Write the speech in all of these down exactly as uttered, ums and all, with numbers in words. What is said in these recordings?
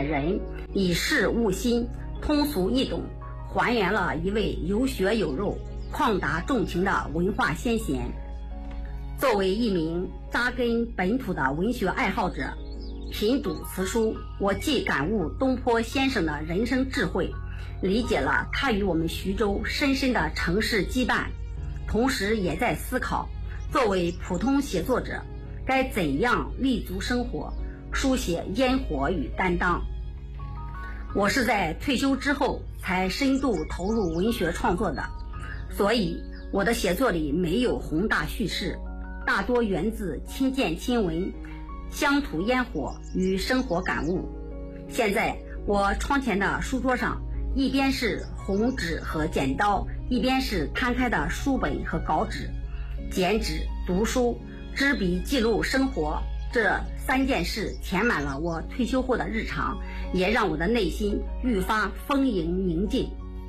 写人，以事悟心，通俗易懂，还原了一位有血有肉、旷达重情的文化先贤。作为一名扎根本土的文学爱好者，品读此书，我既感悟东坡先生的人生智慧，理解了他与我们徐州深深的城市羁绊，同时也在思考，作为普通写作者，该怎样立足生活，书写烟火与担当。我是在退休之后才深度投入文学创作的，所以我的写作里没有宏大叙事，大多源自亲见亲闻、乡土烟火与生活感悟。现在我窗前的书桌上，一边是红纸和剪刀，一边是摊开的书本和稿纸。剪纸、读书、执笔记录生活，这三件事填满了我退休后的日常，也让我的内心愈发丰盈宁静。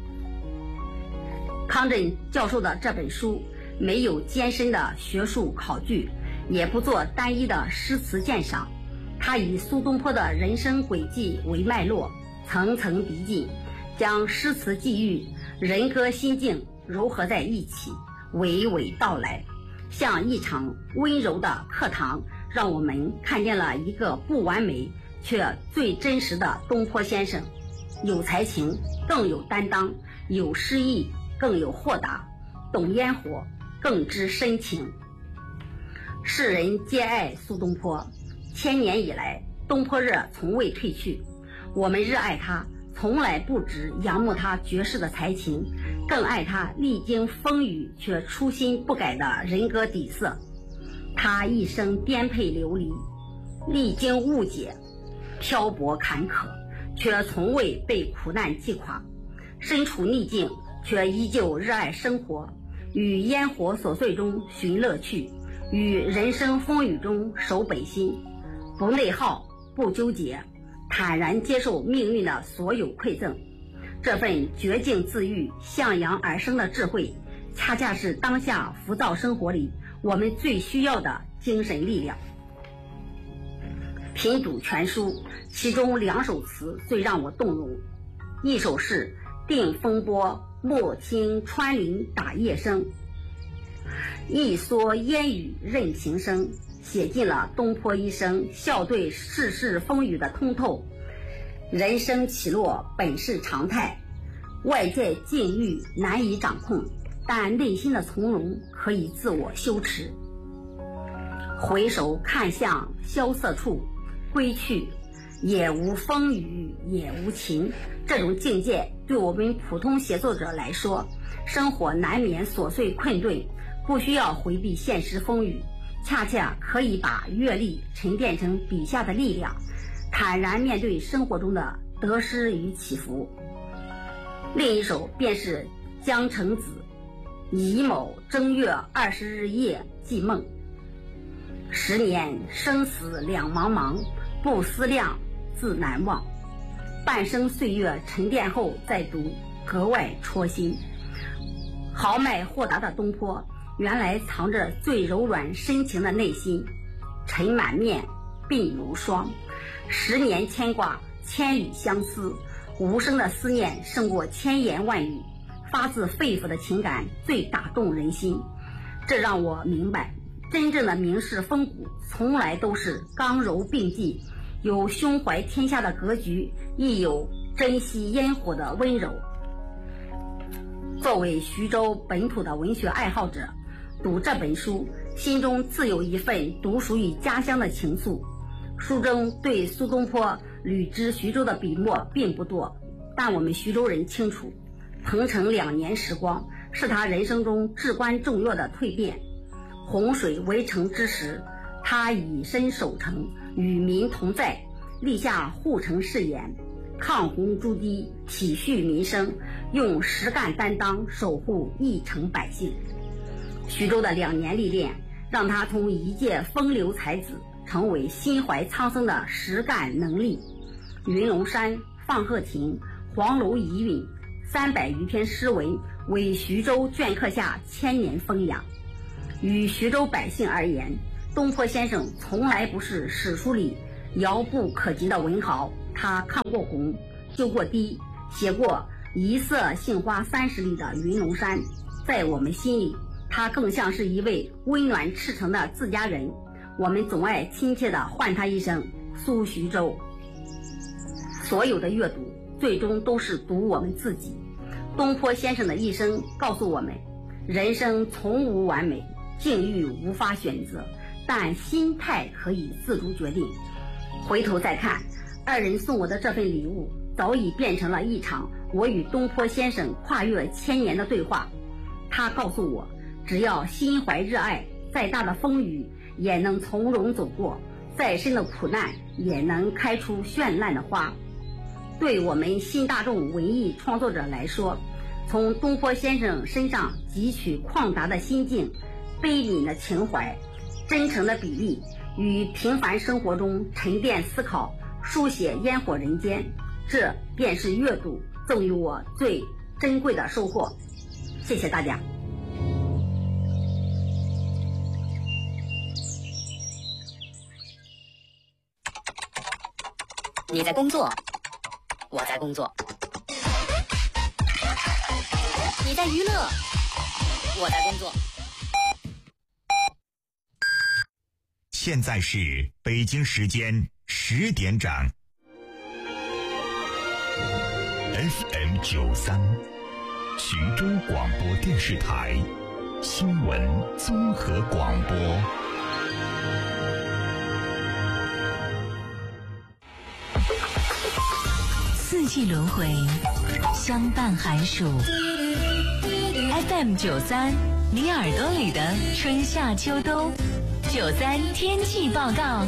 康震教授的这本书没有艰深的学术考据，也不做单一的诗词鉴赏，他以苏东坡的人生轨迹为脉络，层层递进，将诗词寄语、人歌心境糅合在一起，娓娓道来，像一场温柔的课堂，让我们看见了一个不完美却最真实的东坡先生。有才情，更有担当；有诗意，更有豁达；懂烟火，更知深情。世人皆爱苏东坡，千年以来，东坡热从未褪去。我们热爱他，从来不只仰慕他绝世的才情，更爱他历经风雨却初心不改的人格底色。他一生颠沛流离，历经误解，漂泊坎坷，却从未被苦难击垮，身处逆境却依旧热爱生活，于烟火琐碎中寻乐趣，于人生风雨中守本心，不内耗，不纠结，坦然接受命运的所有馈赠。这份绝境自愈、向阳而生的智慧，恰恰是当下浮躁生活里我们最需要的精神力量。品读全书，其中两首词最让我动容，一首是定风波，莫听穿林打叶声，一蓑烟雨任平生，写尽了东坡一生笑对世事风雨的通透。人生起落本是常态，外界境遇难以掌控，但内心的从容可以自我修持。回首看向萧瑟处，归去也无风雨也无晴。这种境界对我们普通写作者来说，生活难免琐碎困顿，不需要回避现实风雨，恰恰可以把阅历沉淀成笔下的力量，坦然面对生活中的得失与起伏。另一首便是江城子乙卯正月二十日夜记梦，十年生死两茫茫，不思量自难忘。半生岁月沉淀后再读，格外戳心。豪迈豁达的东坡，原来藏着最柔软深情的内心。尘满面，鬓如霜，十年牵挂，千里相思，无声的思念胜过千言万语，发自肺腑的情感最打动人心。这让我明白，真正的名士风骨从来都是刚柔并济，有胸怀天下的格局，亦有珍惜烟火的温柔。作为徐州本土的文学爱好者，读这本书，心中自有一份独属于家乡的情愫。书中对苏东坡履之徐州的笔墨并不多，但我们徐州人清楚，鹏程两年时光是他人生中至关重要的蜕变。洪水围城之时，他以身守城，与民同在，立下护城誓言，抗洪筑堤，体恤民生，用实干担当守护一城百姓。徐州的两年历练，让他从一介风流才子成为心怀苍生的实干能力。云龙山、放鹤亭、黄楼遗韵，三百余篇诗文为徐州镌刻下千年风雅。与徐州百姓而言，东坡先生从来不是史书里遥不可及的文豪， 他抗过洪，救过堤，写过一色杏花三十里的云龙山。在我们心里，他更像是一位温暖赤诚的自家人，我们总爱亲切地唤他一声苏徐州。所有的阅读最终都是读我们自己。东坡先生的一生告诉我们，人生从无完美，境遇无法选择，但心态可以自主决定。回头再看，二人送我的这份礼物早已变成了一场我与东坡先生跨越千年的对话。他告诉我，只要心怀热爱，再大的风雨也能从容走过，再深的苦难也能开出绚烂的花。对我们新大众文艺创作者来说，从东坡先生身上汲取旷达的心境、悲悯的情怀、真诚的比例，与平凡生活中沉淀思考，书写烟火人间，这便是阅读赠予我最珍贵的收获。谢谢大家。 你在工作，我在工作；你在娱乐，我在工作。 现在是北京时间十点整。F M 九三，徐州广播电视台新闻综合广播。 四季轮回，相伴寒暑。F M 九三，你耳朵里的春夏秋冬。九三天气报告，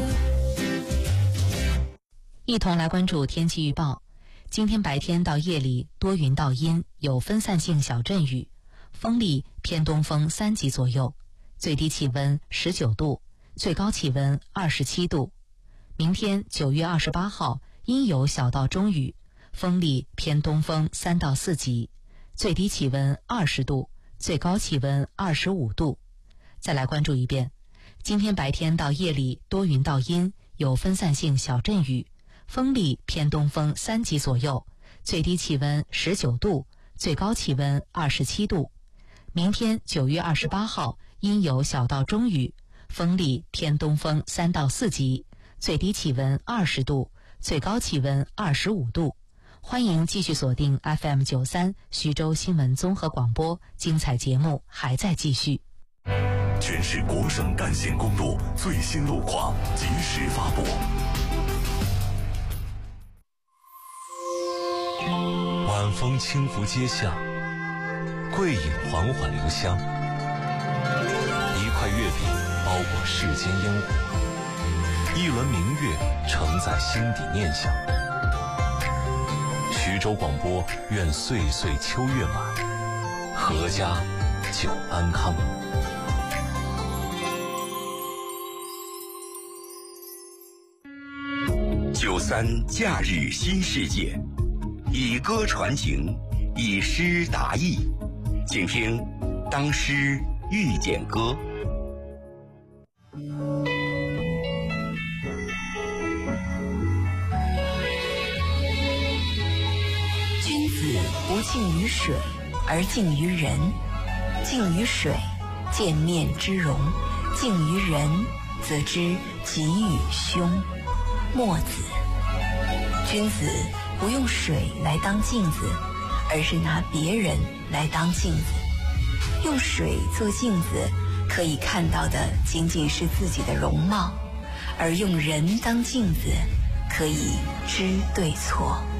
一同来关注天气预报。今天白天到夜里多云到阴，有分散性小阵雨，风力偏东风三级左右，最低气温十九度，最高气温二十七度。明天九月二十八号阴有小到中雨，风力偏东风三到四级，最低气温二十度，最高气温二十五度。再来关注一遍，今天白天到夜里多云到阴，有分散性小阵雨，风力偏东风三级左右，最低气温十九度，最高气温二十七度。明天九月二十八号阴有小到中雨，风力偏东风三到四级，最低气温二十度，最高气温二十五度。欢迎继续锁定 F M 九三徐州新闻综合广播，精彩节目还在继续。 全市国省干线公路最新路况及时发布。 晚风轻拂街巷，桂影缓缓留香，一块月饼包裹世间烟火，一轮明月承载心底念想。徐州广播愿岁岁秋月满，阖家久安康。 九三假日新世界，以歌传情，以诗达意，请听《当诗遇见歌》。 君子不敬于水，而敬于人。敬于水，见面之容；敬于人，则知己与凶。墨子。君子不用水来当镜子，而是拿别人来当镜子。用水做镜子，可以看到的仅仅是自己的容貌，而用人当镜子，可以知对错。